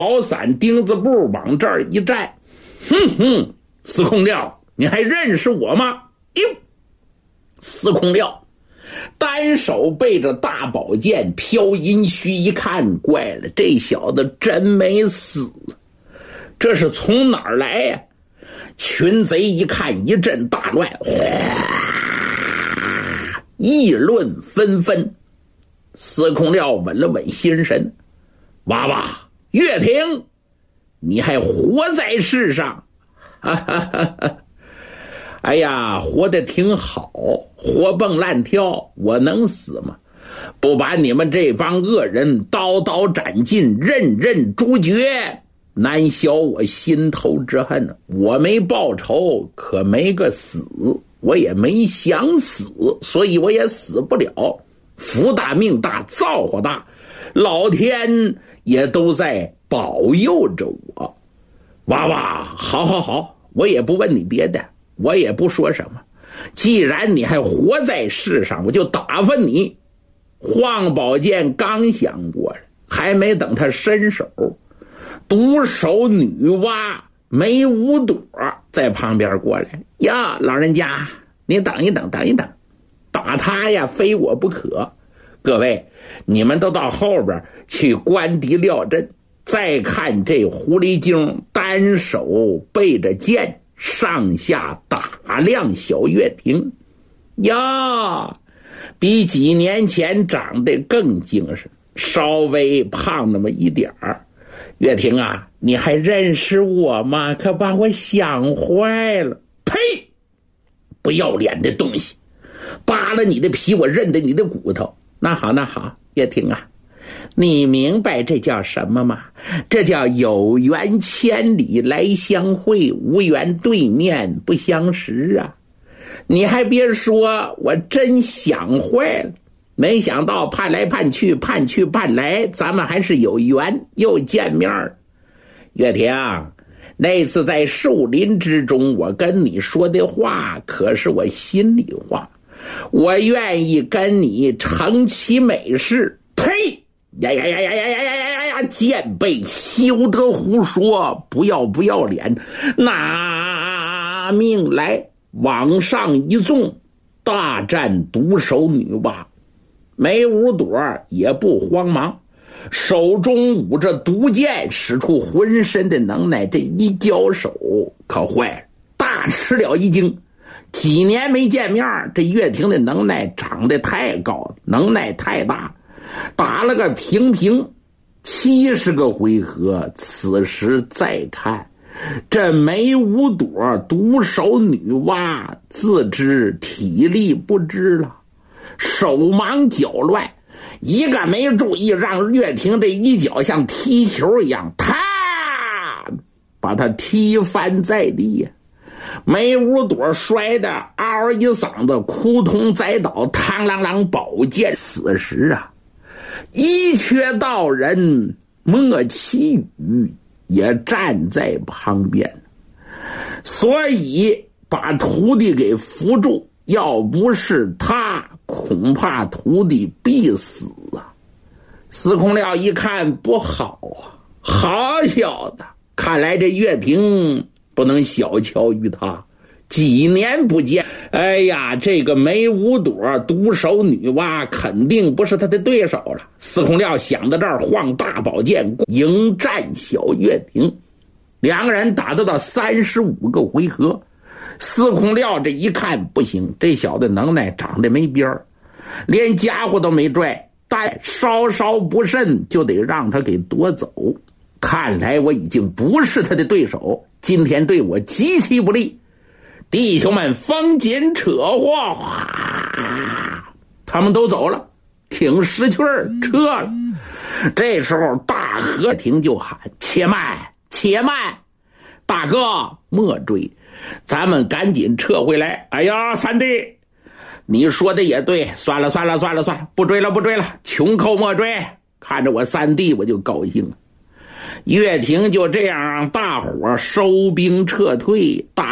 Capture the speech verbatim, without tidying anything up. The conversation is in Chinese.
宝伞钉子步往这儿一站，哼哼，司空廖，你还认识我吗？哟，司空廖单手背着大宝剑飘阴虚，一看，怪了，这小子真没死，这是从哪儿来呀？群贼一看，一阵大乱，议论纷纷。司空廖稳了稳心神，娃娃岳霆，你还活在世上，哈哈哈哈，哎呀，活得挺好，活蹦乱跳，我能死吗？不把你们这帮恶人刀刀斩尽，任任诛绝，难消我心头之恨。我没报仇，可没个死，我也没想死，所以我也死不了。福大命大，造化大，老天也都在保佑着我。娃娃，好好好，我也不问你别的，我也不说什么，既然你还活在世上，我就打发你。晃宝剑刚想过来，还没等他伸手，独手女娲梅五朵在旁边过来，呀，老人家，你等一等，等一等，打他呀，非我不可。各位，你们都到后边去观敌廖阵，再看这狐狸精单手背着剑上下打量小岳霆，呀，比几年前长得更精神，稍微胖那么一点儿。岳霆啊，你还认识我吗？可把我想坏了。呸！不要脸的东西，扒了你的皮，我认得你的骨头。那好那好，岳霆啊，你明白这叫什么吗？这叫有缘千里来相会，无缘对面不相识啊。你还别说，我真想坏了，没想到盼来盼去，盼去盼来，咱们还是有缘又见面。岳霆，那次在树林之中，我跟你说的话可是我心里话，我愿意跟你成其美事。呸！呀呀呀呀呀呀呀呀呀！贱辈，休得胡说，不要不要脸，拿命来！往上一纵，大战独手女娲。梅五朵也不慌忙，手中舞着毒剑，使出浑身的能耐，这一交手可坏了，大吃了一惊。几年没见面，这岳霆的能耐长得太高，能耐太大，打了个平平七十个回合。此时再看这梅五朵独手女娲，自知体力不支了，手忙脚乱，一个没注意，让岳霆这一脚像踢球一样，啪，把他踢翻在地呀。梅五朵摔得嗷一嗓子，扑通栽倒，嘡啷啷宝剑。此时啊，一缺道人莫其羽也站在旁边，所以把徒弟给扶住，要不是他，恐怕徒弟必死啊。司空廖一看不好啊，好小子，看来这岳霆不能小瞧于他，几年不见，哎呀，这个梅五朵独手女娲肯定不是他的对手了。司空廖想到这儿，晃大宝剑迎战小岳霆，两个人打得到三十五个回合。司空廖这一看不行，这小子能耐长得没边儿，连家伙都没拽，但稍稍不慎就得让他给夺走。看来我已经不是他的对手，今天对我极其不利。弟兄们风紧扯话，他们都走了，挺识趣儿撤了。这时候大和廷就喊：且慢且慢，大哥莫追，咱们赶紧撤回来。哎呀，三弟，你说的也对，算了算了算了算了，不追了不追了，穷寇莫追。看着我三弟我就高兴了。岳霆就这样让大伙收兵撤退。大